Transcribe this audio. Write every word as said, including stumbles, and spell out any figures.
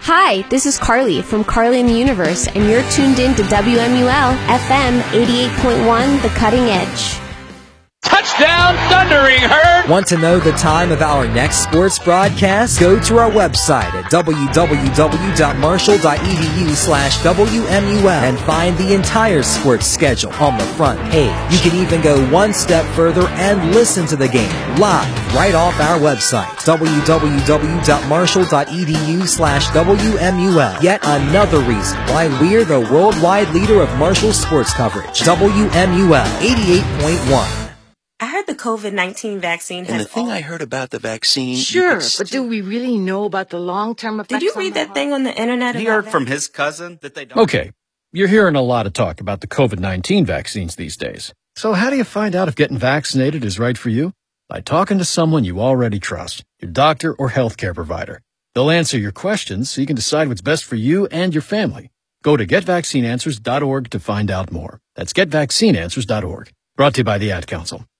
Hi, this is Carly from Carly in the Universe, and you're tuned in to W M U L F M eighty-eight point one, The Cutting Edge. Touchdown, Thundering Herd! Want to know the time of our next sports broadcast? Go to our website at www.marshall.edu slash WMUL and find the entire sports schedule on the front page. You can even go one step further and listen to the game live right off our website, www.marshall.edu slash WMUL. Yet another reason why we're the worldwide leader of Marshall sports coverage. W M U L eighty-eight point one. I heard the COVID nineteen vaccine has... And the thing I heard about the vaccine... Sure, but do we really know about the long-term effects? Did you read that thing on the internet? He heard from his cousin that they don't... Okay, you're hearing a lot of talk about the COVID nineteen vaccines these days. So how do you find out if getting vaccinated is right for you? By talking to someone you already trust, your doctor or healthcare provider. They'll answer your questions so you can decide what's best for you and your family. Go to get vaccine answers dot org to find out more. That's get vaccine answers dot org. Brought to you by the Ad Council.